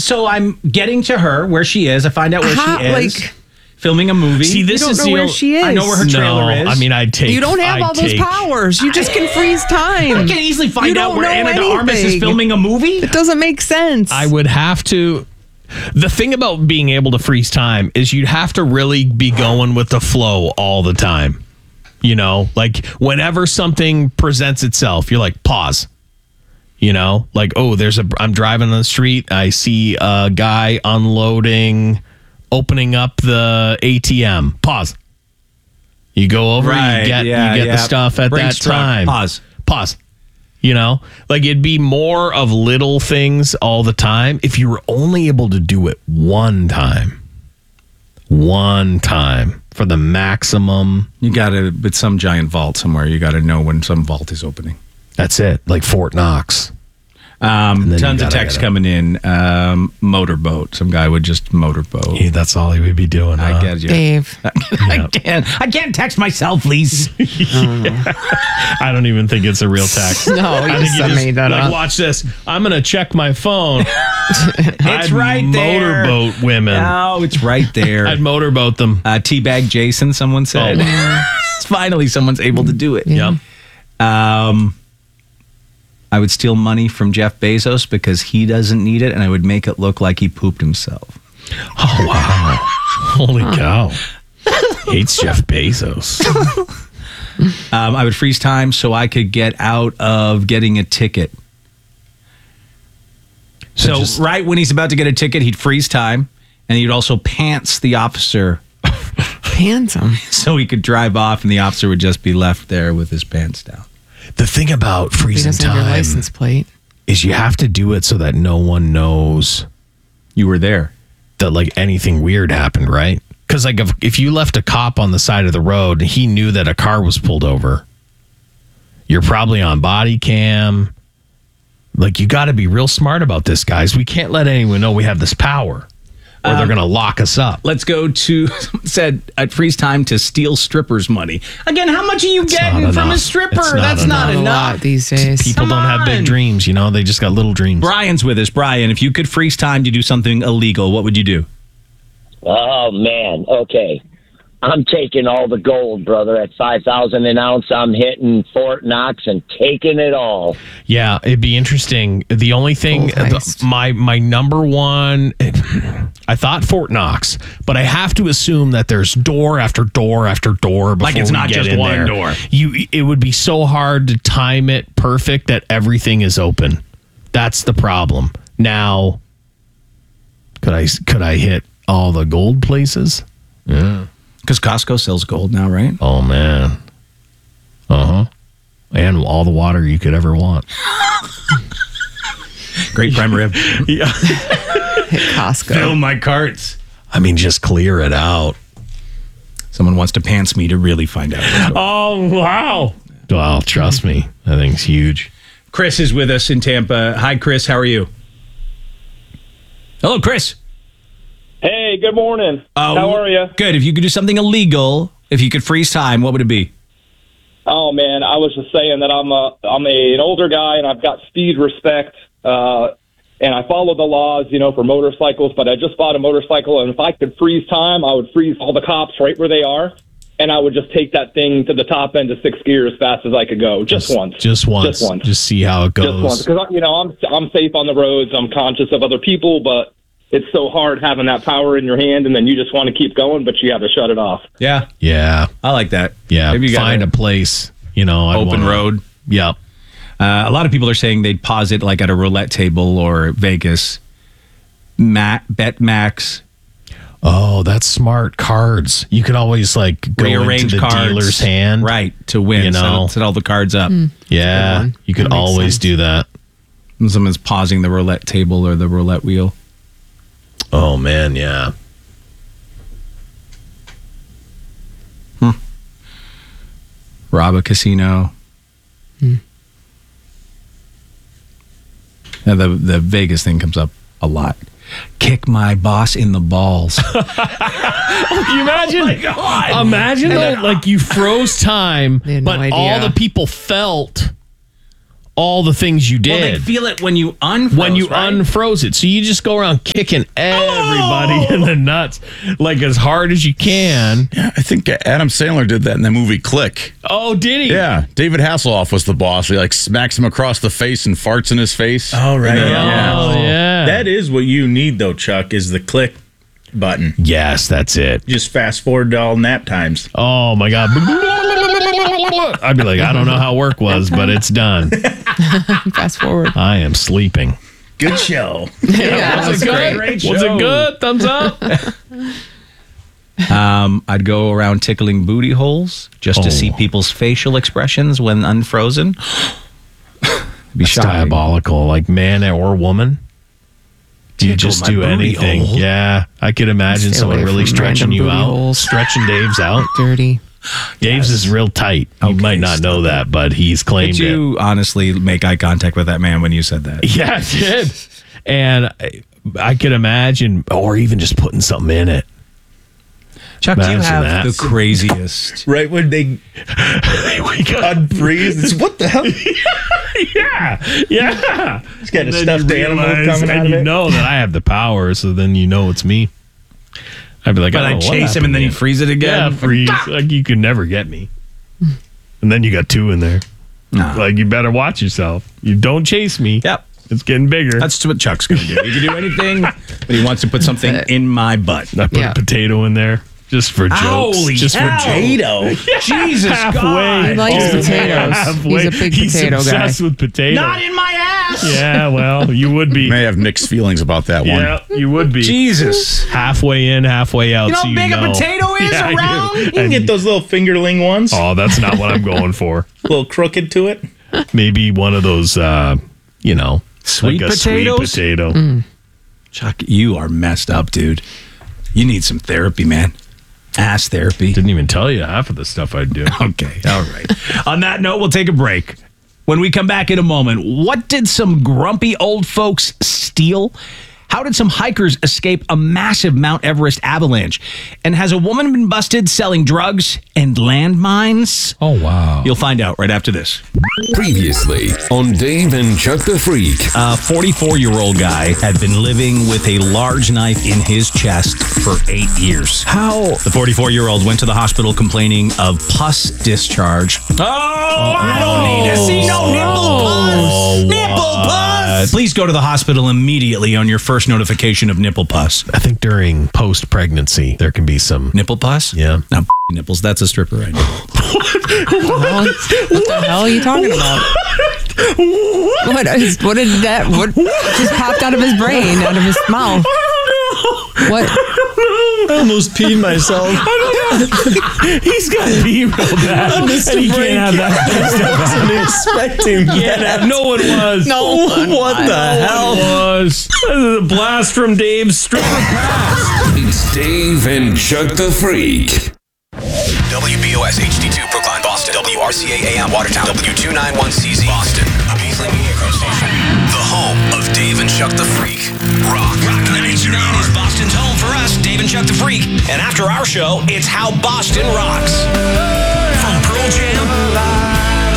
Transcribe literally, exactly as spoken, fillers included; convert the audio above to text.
so I'm getting to her where she is. I find out where How- she is. like- filming a movie. See, this You don't is know the where o- she is. I know where her trailer no, is. I mean, I'd take. You don't have I'd all those take- powers. You just can freeze time. I can easily find You out don't where know Anna de Armas is anything. filming a movie. It doesn't make sense. I would have to. The thing about being able to freeze time is you'd have to really be going with the flow all the time. You know, like whenever something presents itself, you're like, pause. You know, like, oh, there's a, I'm driving on the street. I see a guy unloading, opening up the A T M. Pause. You go over, Right, you get, yeah, you get yeah. the stuff at Brinks that truck. time. Pause. Pause. You know, like it'd be more of little things all the time if you were only able to do it one time. One time for the maximum. You got to, with some giant vault somewhere, you got to know when some vault is opening. That's it. Like Fort Knox. Um, then tons you of gotta texts get it. coming in. Um, motorboat. Some guy would just motorboat. Hey, that's all he would be doing. I huh? get you. Dave. I can't. I can't text myself, Lise. I don't even think it's a real text. No, you I think just you just made that like up. watch this. I'm gonna check my phone. It's right there. Motorboat women. Oh, it's right there. I'd motorboat them. Uh, teabag Jason, someone said. Oh. Finally, someone's able to do it. Yep. Um, I would steal money from Jeff Bezos because he doesn't need it, and I would make it look like he pooped himself. Oh wow! Holy cow! Hates Jeff Bezos. Um, I would freeze time so I could get out of getting a ticket. So, just- right when he's about to get a ticket, he'd freeze time, and he'd also pants the officer Handsome. so he could drive off, and the officer would just be left there with his pants down. The thing about He freezing doesn't have your time license plate. is you have to do it so that no one knows You were there. that like anything weird happened, right? Because like if, if you left a cop on the side of the road and he knew that a car was pulled over, you're probably on body cam. Like you got to be real smart about this, guys. We can't let anyone know we have this power, or Um, they're going to lock us up. Let's go to, someone said, I'd freeze time to steal strippers' money. Again, how much are you getting not from a enough. stripper? It's not That's not enough. A enough. lot these days. People Come don't have on. big dreams, you know. They just got little dreams. Brian's with us. Brian, if you could freeze time to do something illegal, what would you do? Oh, man. Okay. I'm taking all the gold, brother. At five thousand an ounce, I'm hitting Fort Knox and taking it all. Yeah, it'd be interesting. The only thing, Gold heist. the, my my number one, I thought Fort Knox, but I have to assume that there's door after door after door. Before Like it's we not get just in one there. door. You, it would be so hard to time it perfect that everything is open. That's the problem. Now, could I could I hit all the gold places? Yeah. Because Costco sells gold now, right? Oh man. Uh huh. And all the water you could ever want. Great prime rib. Yeah. Hit Costco. Fill my carts. I mean, just clear it out. Someone wants to pants me to really find out. Oh, wow. Well, trust me. That thing's huge. Chris is with us in Tampa. Hi, Chris. How are you? Hello, Chris. Hey, good morning. Uh, How are you? Good. If you could do something illegal, if you could freeze time, what would it be? Oh man, I was just saying that I'm a I'm a, an older guy and I've got speed respect, uh, and I follow the laws, you know, for motorcycles. But I just bought a motorcycle, and if I could freeze time, I would freeze all the cops right where they are, and I would just take that thing to the top end of sixth gear as fast as I could go, just, once, Just once. just once, Just see how it just goes. once. Because you know I'm I'm safe on the roads. I'm conscious of other people, but it's so hard having that power in your hand, and then you just want to keep going, but you have to shut it off. Yeah, Yeah. I like that. Yeah. Maybe you got Find a a place, you know. I'd open wanna- road. Yep. Uh, a lot of people are saying they'd pause it like at a roulette table or Vegas. Ma- Bet Max. Oh, that's smart. Cards. You could always like go Rearrange into the cards. dealer's hand. Right, to win. You know. Set, set all the cards up. Yeah. Good one. You could That makes always sense. do that. And someone's pausing the roulette table or the roulette wheel. Oh, man. Yeah. Rob a casino. Hmm. Yeah, the the Vegas thing comes up a lot. Kick my boss in the balls. Can you imagine? Imagine though, like you froze time, They had no but idea. all the people felt all the things you Well, they did feel it when you unfroze, when you right? unfroze it. So you just go around kicking everybody Oh! in the nuts like as hard as you can. Yeah, I think Adam Sandler did that in the movie Click. Oh, did he? Yeah, David Hasselhoff was the boss. He like smacks him across the face and farts in his face. Oh, right. And then- Yeah. Oh, yeah. That is what you need, though, Chuck, is the click button. Yes, that's it. Just fast forward to all nap times. Oh my God. I'd be like, I don't know how work was, but it's done. Fast forward. I am sleeping. Good show. Yeah, Was it good? Great Was show. it good? Thumbs up. Um, I'd go around tickling booty holes just Oh. to see people's facial expressions when unfrozen. Be It's shocking. diabolical, like man or woman. Do you Tickle just my do booty anything? hole. Yeah, I could imagine Stay someone away really from stretching random you booty out, holes. stretching Dave's out. Dirty. Dave's is real tight. You Okay, might not know that, but he's claimed Did you honestly make eye contact with that man when you said that? it. Yeah, I did. And I, I could imagine, or even just putting something in it. Chuck, you Imagine have that. the craziest. Right when they we got, unfreeze, it's what the hell? yeah, yeah. He's got a And then stuffed you animal realize- coming out and of you it. know that I have the power, so then you know it's me. I'd be like, But I I don't know what chase him and then you happened freeze it Yeah, again. freeze. Like you could never get me. And then you got two in there. No. Like you better watch yourself. You don't chase me. Yep. It's getting bigger. That's what Chuck's going to do. He can do anything, but he wants to put something it. in my butt. I put Yeah. a potato in there just for jokes. Holy just hell. for jokes. Potato. Jesus Halfway. God. He likes Oh, potatoes. halfway. He's a big He's potato guy. obsessed with potatoes. Not in my ass. Yeah, well, you would be. May have mixed feelings about that one. Yeah, you would be. Jesus. Halfway in, halfway out. You know so how you big a know. potato is Yeah, I do. around? You can And- get those little fingerling ones. Oh, that's not what I'm going for. A little crooked to it. Maybe one of those, uh, you know, Sweet like a potatoes? sweet potato. Chuck, you are messed up, dude. You need some therapy, man. Ass therapy. Didn't even tell you half of the stuff I do. Okay, all right. On that note, we'll take a break. When we come back in a moment, what did some grumpy old folks steal? How did some hikers escape a massive Mount Everest avalanche? And has a woman been busted selling drugs and landmines? Oh, wow. You'll find out right after this. Previously on Dave and Chuck the Freak. A forty-four-year-old guy had been living with a large knife in his chest for eight years. How? The forty-four-year-old went to the hospital complaining of pus discharge. Oh, I don't need to see no nipple pus. Nipple pus. Please go to the hospital immediately on your first notification of nipple pus. I think during post pregnancy, there can be some. Nipple pus? Yeah. No, nipples. That's a stripper right now. Well, what the hell are you talking about? What is? What did that? What just popped out of his brain, out of his mouth? What? I almost peed myself. He's got to be real bad. And he can't have that. I wasn't expecting that. No one was. No. What the hell? was. This is a blast from Dave's stripper past. It's Dave and Chuck the Freak. W B O S H D two Brookline, Boston. W R C A A M Watertown. W two ninety-one C Z Boston. A Beasley Media Group station. The home of Dave and Chuck the Freak. Rock. Rock ninety-nine is Boston's home for us, Dave and Chuck the Freak. And after our show, it's How Boston Rocks. From Pearl Jam